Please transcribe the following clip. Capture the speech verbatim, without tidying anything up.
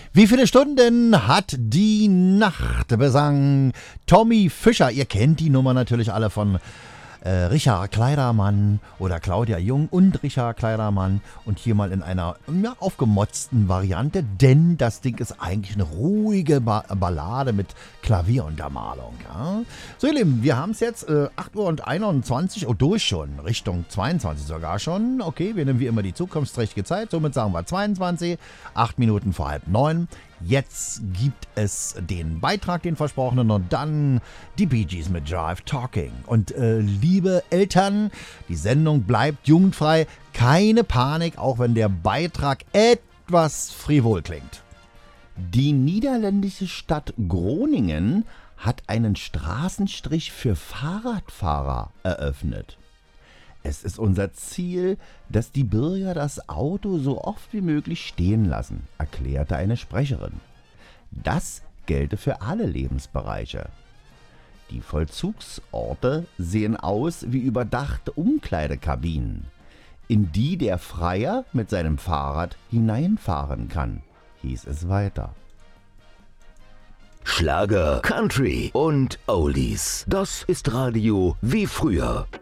Wie viele Stunden hat die Nacht? Besang Tommy Fischer. Ihr kennt die Nummer natürlich alle von äh, Richard Kleidermann oder Claudia Jung und Richard Kleidermann. Und hier mal in einer ja, aufgemotzten Variante, denn das Ding ist eigentlich eine ruhige ba- Ballade mit Klavieruntermalung. Ja? So ihr Lieben, wir haben es jetzt äh, acht Uhr und einundzwanzig, oh durch schon, Richtung zweiundzwanzig sogar schon. Okay, wir nehmen wie immer die zukunftsträchtige Zeit, somit sagen wir zweiundzwanzig, acht Minuten vor halb neun. Jetzt gibt es den Beitrag, den versprochenen, und dann die Bee Gees mit Jive Talking. Und äh, liebe Eltern, die Sendung bleibt jugendfrei. Keine Panik, auch wenn der Beitrag etwas frivol klingt. Die niederländische Stadt Groningen hat einen Straßenstrich für Fahrradfahrer eröffnet. Es ist unser Ziel, dass die Bürger das Auto so oft wie möglich stehen lassen, erklärte eine Sprecherin. Das gelte für alle Lebensbereiche. Die Vollzugsorte sehen aus wie überdachte Umkleidekabinen, in die der Freier mit seinem Fahrrad hineinfahren kann, hieß es weiter. Schlager, Country und Oldies. Das ist Radio wie früher.